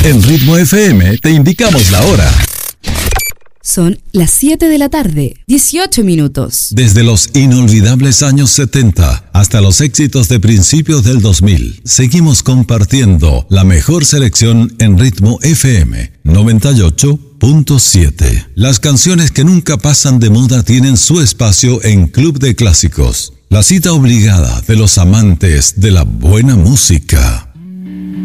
En Ritmo FM te indicamos la hora. Son las 7 de la tarde, 18 minutos. Desde los inolvidables años 70 hasta los éxitos de principios del 2000, seguimos compartiendo la mejor selección en Ritmo FM 98.7. Las canciones que nunca pasan de moda tienen su espacio en Club de Clásicos, la cita obligada de los amantes de la buena música.